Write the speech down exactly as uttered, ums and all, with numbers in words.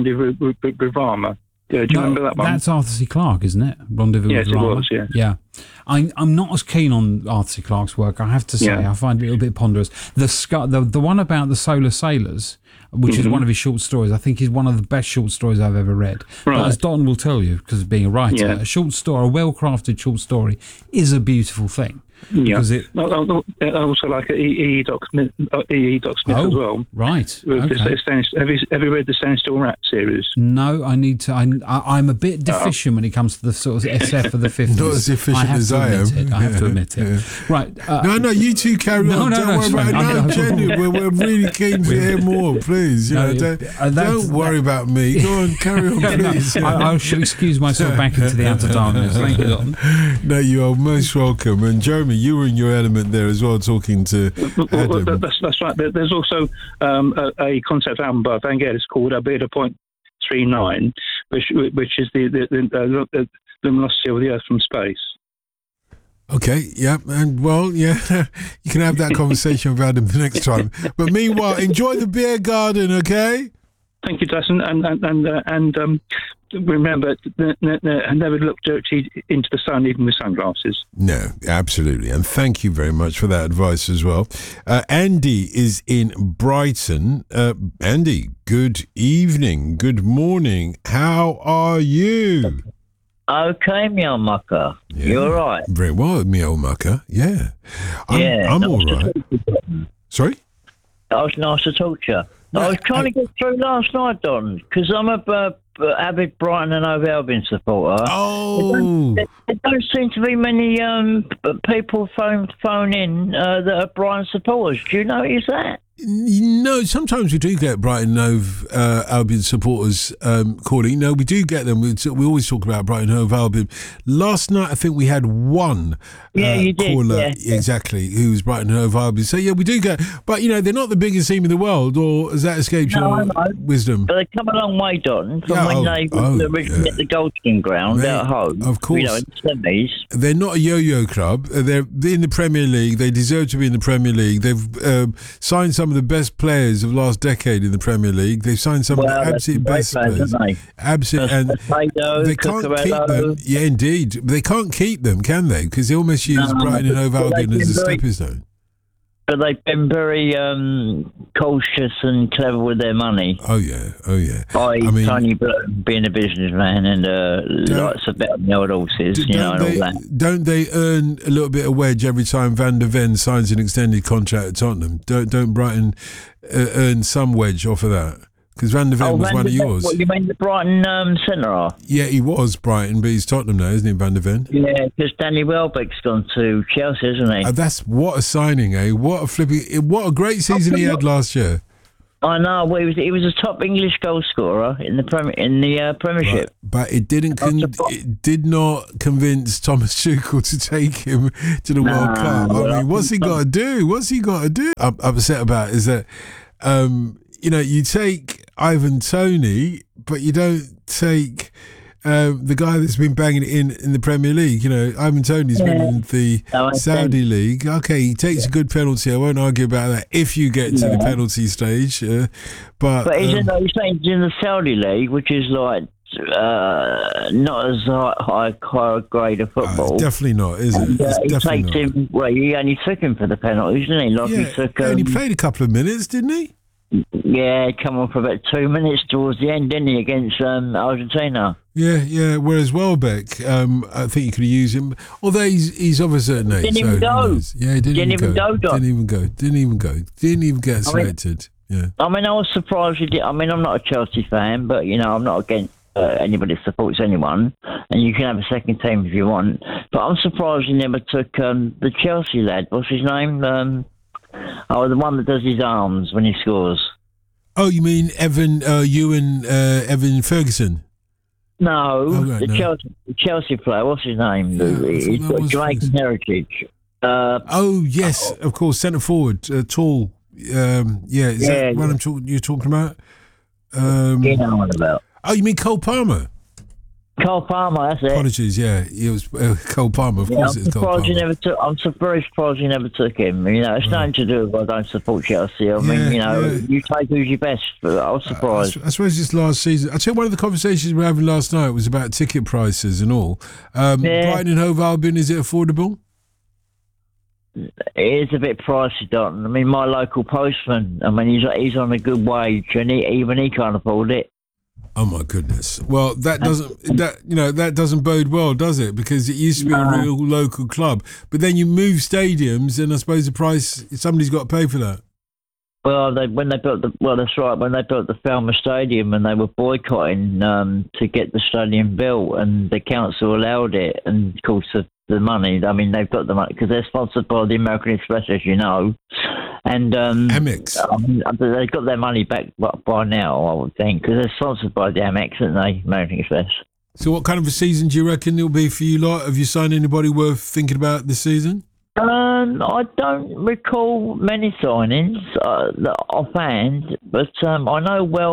Rendezvous with, with, with Rama. Yeah, do you no, remember that one? That's Arthur C. Clarke, isn't it? Rendezvous yes, with Rama. it was, yes. Yeah. I, I'm not as keen on Arthur C. Clarke's work, I have to say. Yeah. I find it a little bit ponderous. The sc- the, the one about the Solar Sailors, which mm-hmm. is one of his short stories, I think is one of the best short stories I've ever read. Right. But as Don will tell you, because of being a writer, yeah. a short story, a well-crafted short story, is a beautiful thing. Yeah. Because it, I also like E. E. Doc Smith, E. E. Doc Smith oh, as well. Right. Okay. Okay. Have you have you read the Stand Still Rat series? No, I need to. I, I, I'm a bit deficient oh. when it comes to the sort of S F of the fifties. Not as efficient I as I am. It. I have yeah, to admit it. Yeah. Right. Uh, no, no, you two carry no, on. No, don't no, worry no, about it. No, genuine. We're, we're really keen to hear more, please. You no, know, don't, uh, don't worry that, about me. Go on, carry on, please. no, I, I shall excuse myself back into the outer darkness. Thank you, Don. No, you are most welcome. And Jeremy, you were in your element there as well, talking to Adam. Well, that's, that's right. There's also um, a, a concept album by Vangelis called Albedo Point Three Nine, which which is the the, the, the luminosity of the Earth from space. Okay, yeah, and well, yeah, you can have that conversation about him the next time. But meanwhile, enjoy the beer garden, okay? Thank you, Tyson, and and and, uh, and um, remember, n- n- n- never look dirty into the sun, even with sunglasses. No, absolutely, and thank you very much for that advice as well. Uh, Andy is in Brighton. Uh, Andy, good evening, good morning. How are you? Okay, me old mucker. Yeah. You all right? Very well, me old mucker. Yeah, I'm, yeah, I'm all right. Sorry? That was nice to talk to you. No, I was trying I, to get through last night, Don, because I'm a uh, avid Brighton and Hove Albion supporter. Oh! There don't, there don't seem to be many um, people phone phone in uh, that are Brighton supporters. Do you notice that? No, sometimes we do get Brighton Hove uh, Albion supporters um, calling. No, we do get them. We, we always talk about Brighton Hove Albion. Last night, I think we had one yeah, uh, you did, caller, yeah. exactly, who was Brighton Hove Albion. So, yeah, we do get, but, you know, they're not the biggest team in the world, or has that escaped no, your wisdom? But they've come a long way, Don, from yeah, when oh, they oh, were originally yeah. at the Goldstein ground Mate, at home. Of course. You know, in the seventies. They're not a yo-yo club. They're in the Premier League. They deserve to be in the Premier League. They've um, signed some of the best players of last decade in the Premier League. They've signed some well, of the absolute best players. players. Absolutely, and Potato, they can't keep them. Yeah, indeed, they can't keep them, can they? Because they almost use no, Brighton and Hove Albion as a very, stepping stone. But they've been very um, cautious and clever with their money. Oh yeah, oh yeah. I, I mean, Tony Burton being a businessman and uh, lots of betting the old horses, you know, and they, all that. Don't they earn a little bit of wedge every time Van der Ven signs an extended contract at Tottenham? Don't don't Brighton uh, earn some wedge off of that? Because Van der Ven oh, was Van one der of Ven, yours. What, you mean the Brighton um, centre half? Yeah, he was Brighton, but he's Tottenham now, isn't he, Van der Ven? Yeah, because Danny Welbeck's gone to Chelsea, isn't he? Uh, that's what a signing, eh? What a flipping! What a great season he had last year. I know. Well, he was he was a top English goal scorer in the Prem, in the uh, Premiership, right. But it didn't. Con- it did not convince Thomas Tuchel to take him to the nah, World Cup. I well, mean, what's he got to do? What's he got to do? I'm upset about is that um, you know you take Ivan Toney, but you don't take um, the guy that's been banging it in in the Premier League. You know, Ivan Toney's yeah. been in the no, Saudi think. League. Okay, he takes yeah. a good penalty. I won't argue about that if you get to yeah. the penalty stage. Uh, but but he's, um, in, he's in the Saudi League, which is like uh, not as high, high, high grade of football. Uh, definitely not, is it? And, uh, he definitely takes not. him. Well, he only took him for the penalties, didn't he? Like yeah, he took. Um, and he played a couple of minutes, didn't he? Yeah, come on for about two minutes towards the end, didn't he, against um, Argentina? Yeah, yeah. Whereas Welbeck, um, I think you could use him. Although he's he's of a certain age. Didn't so even go. Yeah, he didn't, didn't even go. go. Didn't even go. Didn't even go. Didn't even get selected. I mean, yeah. I mean, I was surprised he did. I mean, I'm not a Chelsea fan, but you know, I'm not against uh, anybody that supports anyone, and you can have a second team if you want. But I'm surprised he never took um, the Chelsea lad. What's his name? Um, oh, the one that does his arms when he scores. Oh, you mean Evan, uh, Ewan, uh, Evan Ferguson? No, oh, right, the, no. Chelsea, the Chelsea player. What's his name? Yeah, He's got Jamaican heritage. Uh, oh yes, oh. of course, centre forward, uh, tall. Um, yeah, is yeah, that what yeah. I'm talking? You're talking about? Um, you know what I'm about. Oh, you mean Cole Palmer? Cole Palmer, that's it. Apologies, yeah, it was uh, Cole Palmer. Of Yeah, course, I'm it's Cole surprised you Palmer. never took. I'm su- very surprised you never took him. You know, it's nothing to do with I don't support Chelsea. I mean, Yeah, you know, yeah. you take who's your best. But I was I, surprised. I suppose this last season. I tell you, one of the conversations we were having last night was about ticket prices and all. Um, Yeah. Brighton and Hove Albion, is it affordable? It is a bit pricey, Don. I mean, my local postman. I mean, he's he's on a good wage, and he, even he can't afford it. Oh my goodness! Well, that doesn't that you know that doesn't bode well, does it? Because it used to be a No. real local club, but then you move stadiums, and I suppose the price somebody's got to pay for that. Well, they when they built the well, that's right. When they built the Falmer Stadium, and they were boycotting um, to get the stadium built, and the council allowed it, and of course the, the money. I mean, they've got the money because they're sponsored by the American Express, as you know, and um, Amex. I mean, they've got their money back by now, I would think, because they're sponsored by the Amex, aren't they, American Express? So, what kind of a season do you reckon it'll be for you lot? Have you signed anybody worth thinking about this season? Um, I don't recall many signings uh, that offhand, but um, I know well